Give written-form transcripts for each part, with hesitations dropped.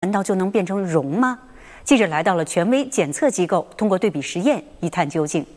难道就能变成绒吗？记者来到了权威检测机构，通过对比实验一探究竟。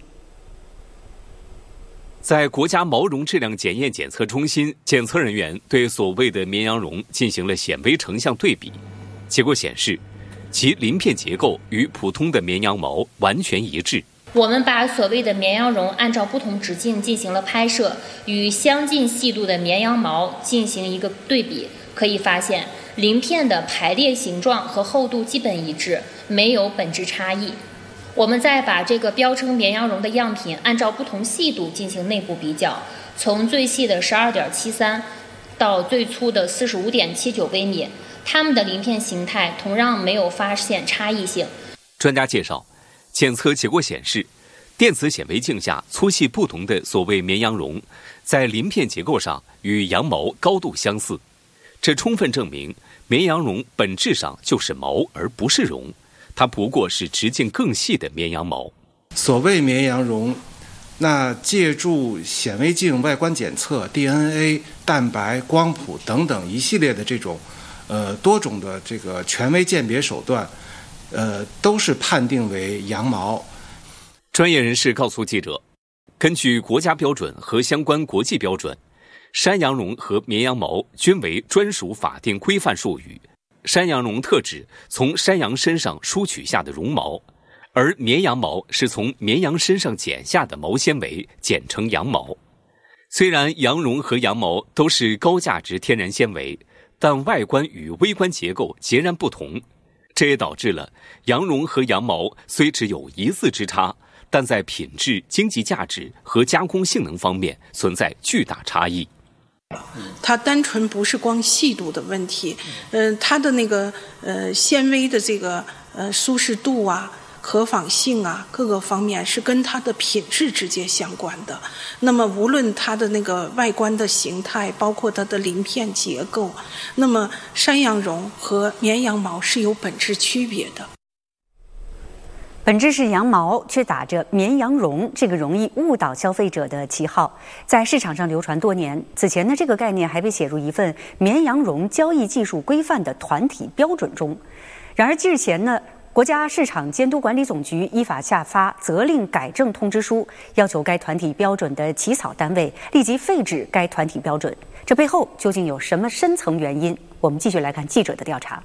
在国家毛绒质量检验检测中心，检测人员对所谓的绵羊绒进行了显微成像对比，结果显示，其鳞片结构与普通的绵羊毛完全一致。 我们把所谓的绵羊绒按照不同直径进行了拍摄，与相近细度的绵羊毛进行一个对比，可以发现鳞片的排列形状和厚度基本一致，没有本质差异。我们再把这个标称绵羊绒的样品按照不同细度进行内部比较，从最细的12.73到最粗的45.79微米，它们的鳞片形态同样没有发现差异性。 专家介绍，检测结果显示，电子显微镜下粗细不同的所谓绵羊绒，在鳞片结构上与羊毛高度相似，这充分证明绵羊绒本质上就是毛而不是绒。它不过是直径更细的绵羊毛。 所谓绵羊绒，那借助显微镜外观检测、DNA、蛋白、光谱等等一系列的这种多种的这个权威鉴别手段，都是判定为羊毛。 专业人士告诉记者，根据国家标准和相关国际标准，山羊绒和绵羊毛均为专属法定规范术语。山羊绒特指从山羊身上梳取下的绒毛，而绵羊毛是从绵羊身上剪下的毛纤维，简称羊毛。虽然羊绒和羊毛都是高价值天然纤维，但外观与微观结构截然不同，这也导致了羊绒和羊毛虽只有一字之差，但在品质、经济价值和加工性能方面存在巨大差异。 它单纯不是光细度的问题，它的那个纤维的这个舒适度啊、可纺性啊，各个方面是跟它的品质直接相关的。那么无论它的那个外观的形态，包括它的鳞片结构，那么山羊绒和绵羊毛是有本质区别的。 本质是羊毛，却打着绵羊绒这个容易误导消费者的旗号，在市场上流传多年。此前呢，这个概念还被写入一份绵羊绒交易技术规范的团体标准中。然而日前呢，国家市场监督管理总局依法下发责令改正通知书，要求该团体标准的起草单位立即废止该团体标准。这背后究竟有什么深层原因？我们继续来看记者的调查。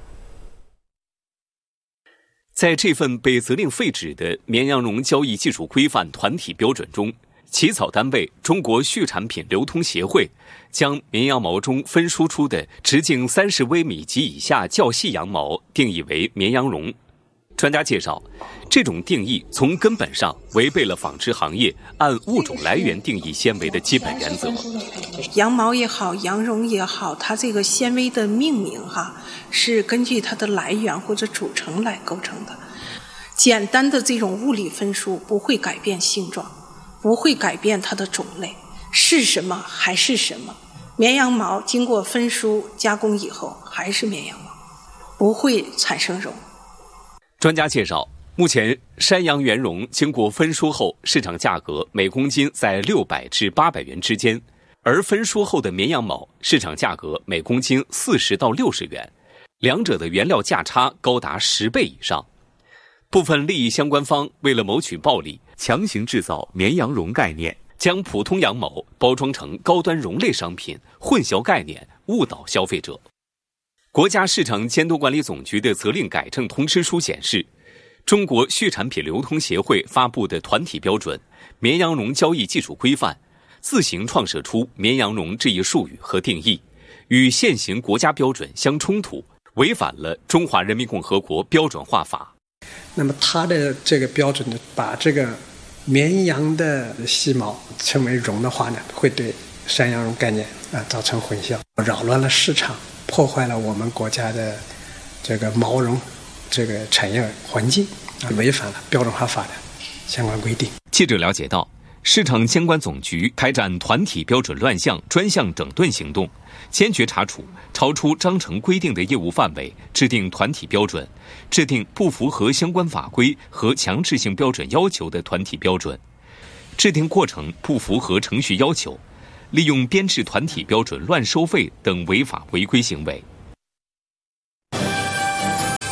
在这份被责令废止的绵羊绒交易技术规范团体标准中，起草单位中国畜产品流通协会将绵羊毛中分输出的直径30微米及以下较细羊毛定义为绵羊绒。专家介绍，这种定义从根本上违背了纺织行业按物种来源定义纤维的基本原则。 羊毛也好，羊绒也好，它这个纤维的命名是根据它的来源或者组成来构成的。简单的这种物理分数不会改变性状，不会改变它的种类，是什么还是什么。绵羊毛经过分输加工以后还是绵羊毛，不会产生绒。 专家介绍，目前山羊原绒经过分输后，市场价格每公斤在600至800元之间，而分输后的绵羊毛市场价格每公斤40到60元，两者的原料价差高达10倍以上。部分利益相关方为了谋取暴利，强行制造绵羊绒概念，将普通羊毛包装成高端绒类商品，混淆概念，误导消费者。国家市场监督管理总局的责令改正通知书显示，中国畜产品流通协会发布的团体标准《绵羊绒交易技术规范》自行创设出绵羊绒这一术语和定义，与现行国家标准相冲突，违反了《中华人民共和国标准化法》。 那么它的这个标准呢，把这个绵羊的细毛称为绒的话呢，会对山羊绒概念造成混淆，扰乱了市场，破坏了我们国家的这个毛绒这个产业环境，违反了标准化法的相关规定。 记者了解到，市场监管总局开展团体标准乱象专项整顿行动，坚决查处超出章程规定的业务范围，制定团体标准，制定不符合相关法规和强制性标准要求的团体标准，制定过程不符合程序要求，利用编制团体标准乱收费等违法违规行为。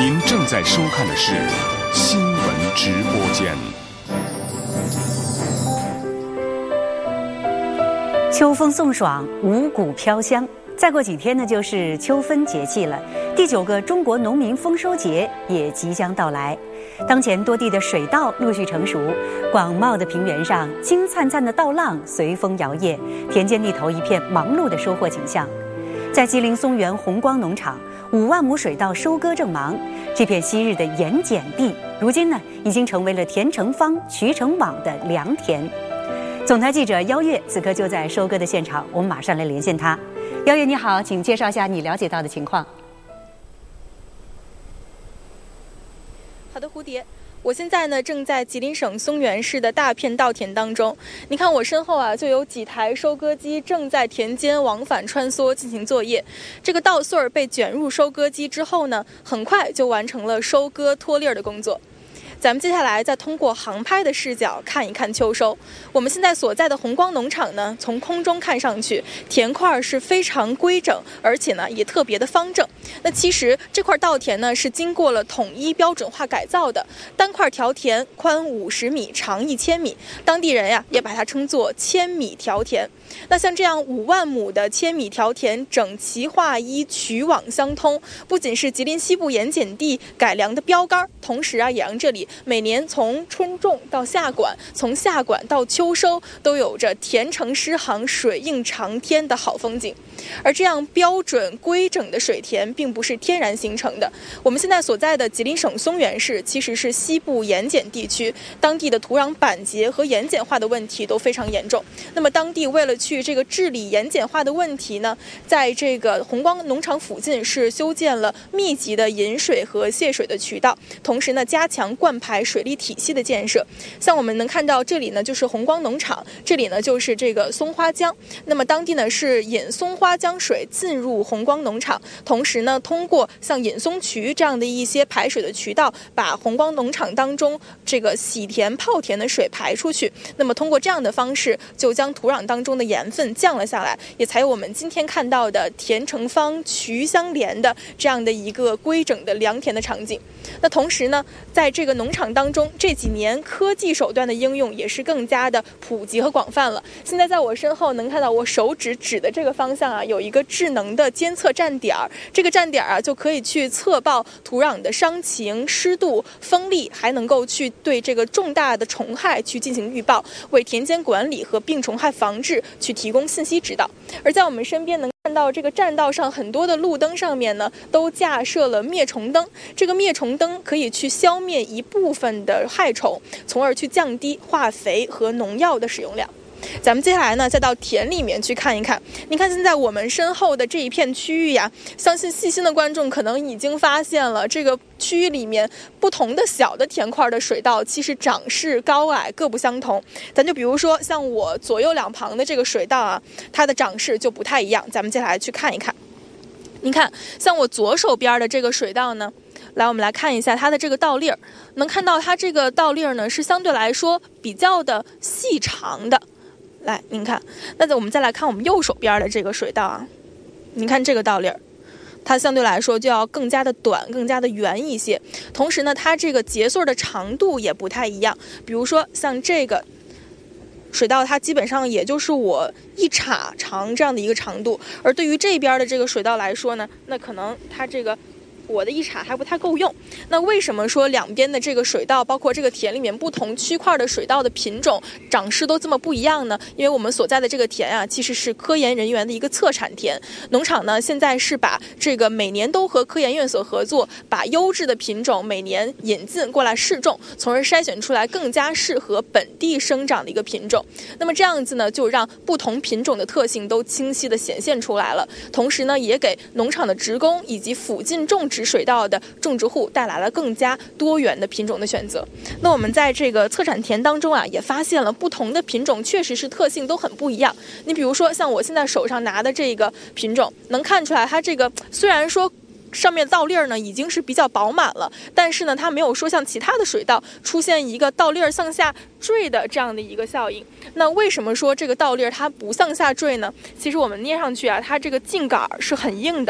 您正在收看的是新闻直播间。 秋风送爽，五谷飘香。再过几天呢，就是秋分节气了。第9个中国农民丰收节也即将到来。当前多地的水稻陆续成熟，广袤的平原上金灿灿的稻浪随风摇曳，田间地头一片忙碌的收获景象。在吉林松原红光农场，5万亩水稻收割正忙。这片昔日的盐碱地，如今呢已经成为了田成芳、渠成网的良田。总台记者姚月此刻就在收割的现场，我们马上来连线他。姚月你好，请介绍一下你了解到的情况。 好的，蝴蝶，我现在呢正在吉林省松原市的大片稻田当中。你看我身后啊，就有几台收割机正在田间往返穿梭进行作业。这个稻穗儿被卷入收割机之后呢，很快就完成了收割脱粒儿的工作。咱们接下来再通过航拍的视角看一看秋收。我们现在所在的红光农场呢，从空中看上去，田块是非常规整，而且呢也特别的方正。那其实这块稻田呢是经过了统一标准化改造的，单块条田宽50米，长1000米，当地人呀也把它称作1000米条田。那像这样5万亩的1000米条田整齐划一，渠网相通，不仅是吉林西部盐碱地改良的标杆，同时啊也让这里每年从春种到夏管，从夏管到秋收，都有着田成诗行、水映长天的好风景。而这样标准规整的水田并不是天然形成的。我们现在所在的吉林省松原市其实是西部盐碱地区，当地的土壤板结和盐碱化的问题都非常严重。那么当地为了去这个治理盐碱化的问题呢，在这个红光农场附近是修建了密集的引水和泄水的渠道，同时呢加强灌排水利体系的建设。像我们能看到这里呢就是红光农场，这里呢就是这个松花江。那么当地呢是引松花江水进入红光农场，同时呢通过像引松渠这样的一些排水的渠道，把红光农场当中这个洗田泡田的水排出去。那么通过这样的方式，就将土壤当中的盐分降了下来，也才有我们今天看到的田成芳、渠相连的这样的一个规整的良田的场景。那同时呢，在这个农场当中，这几年科技手段的应用也是更加的普及和广泛了。现在在我身后能看到我手指指的这个方向啊，有一个智能的监测站点儿，这个站点啊就可以去测报土壤的伤情、湿度、风力，还能够去对这个重大的虫害去进行预报，为田间管理和病虫害防治去提供信息指导。而在我们身边能看到这个栈道上很多的路灯上面呢，都架设了灭虫灯。这个灭虫灯可以去消灭一部分的害虫，从而去降低化肥和农药的使用量。咱们接下来呢，再到田里面去看一看。你看现在我们身后的这一片区域呀，相信细心的观众可能已经发现了，这个区域里面不同的小的田块的水稻，其实长势高矮各不相同。咱就比如说像我左右两旁的这个水稻啊，它的长势就不太一样。咱们接下来去看一看。你看，像我左手边的这个水稻呢，来，我们来看一下它的这个稻粒儿，能看到它这个稻粒儿呢是相对来说比较的细长的。来，您看，那我们再来看我们右手边的这个水稻啊，您看这个稻粒儿，它相对来说就要更加的短，更加的圆一些。同时呢，它这个结穗的长度也不太一样。比如说像这个水稻，它基本上也就是我1杈长这样的一个长度，而对于这边的这个水稻来说呢，那可能它这个我的1杈还不太够用。那为什么说两边的这个水稻，包括这个田里面不同区块的水稻的品种长势都这么不一样呢？因为我们所在的这个田啊，其实是科研人员的一个测产田。农场呢，现在是把这个每年都和科研院所合作，把优质的品种每年引进过来试种，从而筛选出来更加适合本地生长的一个品种。那么这样子呢，就让不同品种的特性都清晰的显现出来了。同时呢，也给农场的职工以及附近种植水稻的种植户带来了更加多元的品种的选择。那我们在这个测产田当中啊，也发现了不同的品种确实是特性都很不一样。你比如说像我现在手上拿的这个品种，能看出来它这个虽然说上面稻粒儿呢已经是比较饱满了，但是呢它没有说像其他的水稻出现一个稻粒儿向下坠的这样的一个效应。那为什么说这个稻粒儿它不向下坠呢？其实我们捏上去啊，它这个茎秆是很硬的，